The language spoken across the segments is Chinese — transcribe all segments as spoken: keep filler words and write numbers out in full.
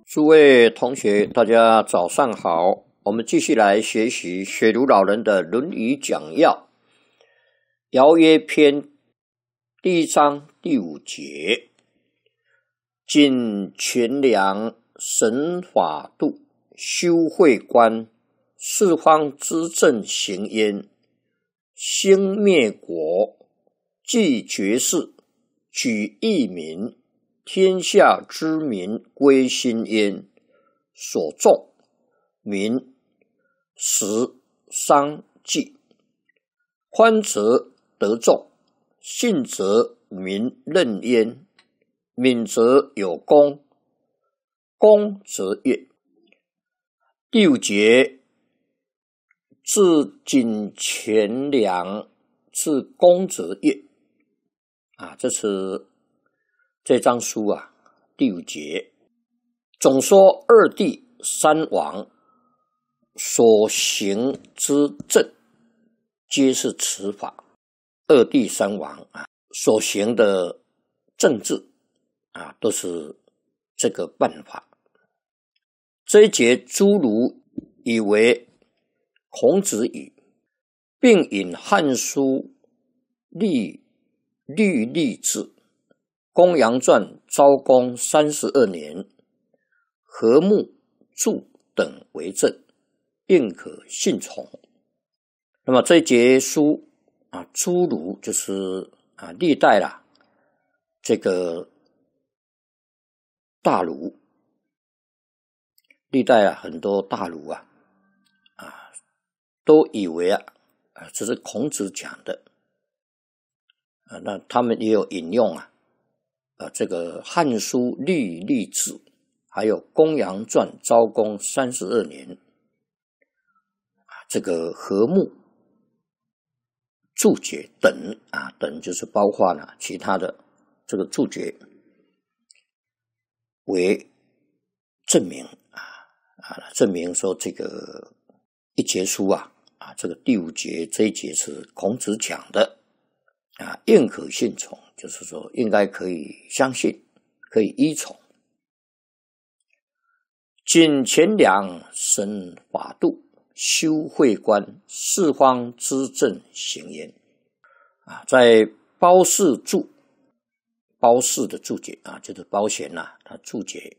诸位同学，大家早上好。我们继续来学习雪茹老人的《论语讲要》尧曰篇第一章第五节：谨权量，审法度，修慧观，四方之正行焉。兴灭国，继绝世，举义民，天下之民归心焉。所重，民食商祭。宽则得众，信则民任焉。敏则有功，公则悦。第五节，自谨权量，自公则悦。啊，这是这章书啊，第五节总说二帝三王所行之政，皆是此法。二帝三王啊，所行的政治啊，都是这个办法。这一节诸儒以为孔子语，并引《汉书》律律历志、公羊传昭公三十二年、和睦注等为证，并可信从。那么这一节书啊，诸儒就是啊历代啦，这个大儒，历代啊很多大儒啊啊都以为啊啊这是孔子讲的啊，那他们也有引用啊啊这个《汉书》律历志，还有《公羊传》昭公三十二年啊这个和睦注解等啊等，就是包括了其他的这个注解为证明啊啊证明说这个一节书啊啊这个第五节这一节是孔子讲的啊，应可信从，就是说应该可以相信，可以依从。谨权量，审法度，修慧观，四方之正行焉。啊，在包氏注，包氏的注解啊，就是包贤呐、啊，他注解：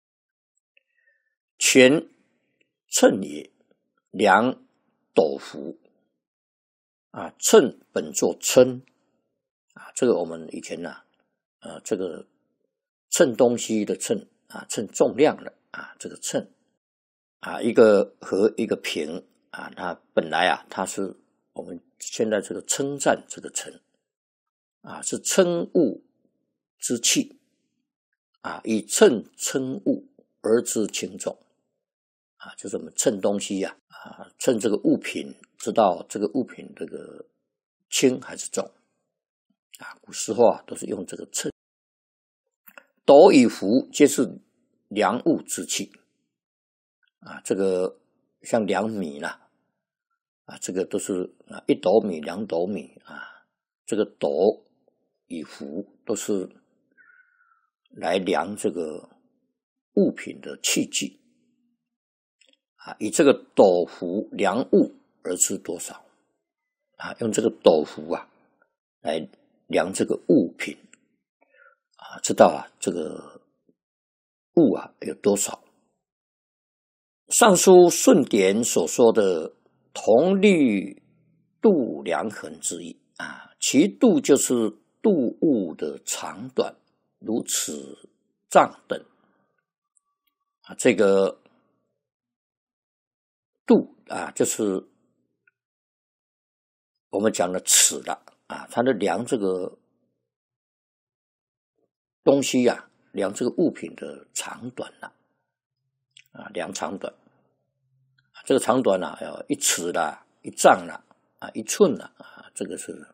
权称也，量斗服。啊，称本作称。啊，这个我们以前呢、啊，呃，这个称东西的称啊，称重量的啊，这个称啊，一个和一个平啊，它本来啊，它是我们现在这个称赞这个称啊，是称物之器啊，以称称物而知轻重啊，就是我们称东西呀 啊, 啊，称这个物品，知道这个物品这个轻还是重。啊，古时候啊都是用这个秤。斗与服皆是量物之器啊，这个像量米啦啊，这个都是啊一斗米、两斗米啊，这个斗与服都是来量这个物品的器具啊，以这个斗服量物而知多少啊，用这个斗服啊来量这个物品啊，知道啊这个物啊有多少。上书顺典所说的同律度量衡之意啊，其度就是度物的长短，如尺丈等啊，这个度啊就是我们讲的尺了啊，它的量这个东西呀、啊，量这个物品的长短啦、啊，啊，量长短，这个长短啊，要一尺啦，一丈啦，啊，一寸啦，啊，这个是